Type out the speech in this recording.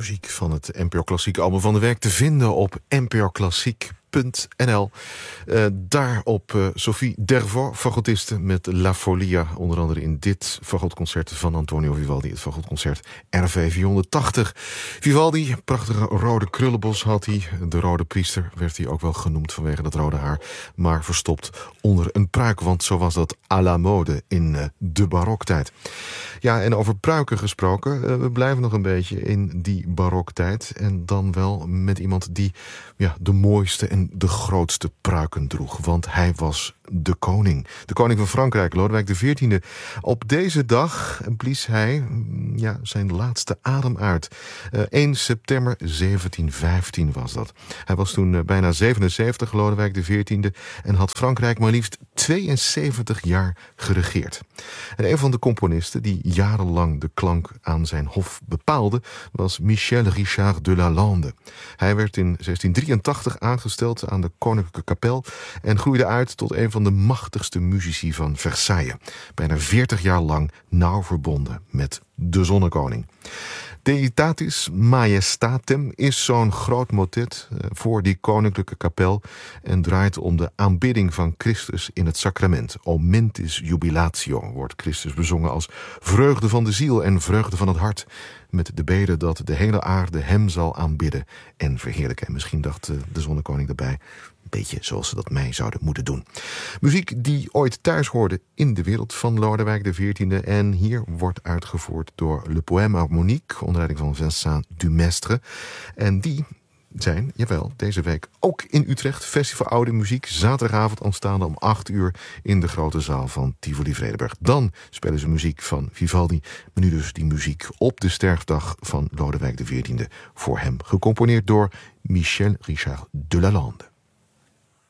Muziek van het NPO Klassiek album van de week te vinden op npoklassiek.nl. Daarop Sophie Dervaux, fagotiste met La Folia. Onder andere in dit fagotconcert van Antonio Vivaldi. Het fagotconcert RV 480. Vivaldi, prachtige rode krullenbos had hij. De rode priester werd hij ook wel genoemd vanwege dat rode haar. Maar verstopt onder een pruik. Want zo was dat à la mode in de baroktijd. Ja, en over pruiken gesproken. We blijven nog een beetje in die baroktijd. En dan wel met iemand die de mooiste en de grootste pruiken droeg. Want hij was de koning. De koning van Frankrijk, Lodewijk XIV. Op deze dag blies hij zijn laatste adem uit. 1 september 1715 was dat. Hij was toen bijna 77, Lodewijk XIV. En had Frankrijk maar liefst 72 jaar geregeerd. En een van de componisten die jarenlang de klank aan zijn hof bepaalde was Michel Richard de Lalande. Hij werd in 1683 aangesteld aan de Koninklijke Kapel en groeide uit tot een van de machtigste muzici van Versailles. Bijna 40 jaar lang nauw verbonden met de zonnekoning. Deitatis Majestatem is zo'n groot motet voor die koninklijke kapel en draait om de aanbidding van Christus in het sacrament. O mentis jubilatio wordt Christus bezongen als vreugde van de ziel en vreugde van het hart, met de bede dat de hele aarde hem zal aanbidden en verheerlijken. En misschien dacht de zonnekoning daarbij, een beetje zoals ze dat mij zouden moeten doen. Muziek die ooit thuis hoorde in de wereld van Lodewijk XIV. En hier wordt uitgevoerd door Le Poème Harmonique, onder leiding van Vincent Dumestre. En die zijn, deze week ook in Utrecht. Festival Oude Muziek, zaterdagavond aanstaande om 8 uur in de grote zaal van Tivoli Vredenburg. Dan spelen ze muziek van Vivaldi, maar nu dus die muziek op de sterfdag van Lodewijk XIV. Voor hem gecomponeerd door Michel Richard de Lalande.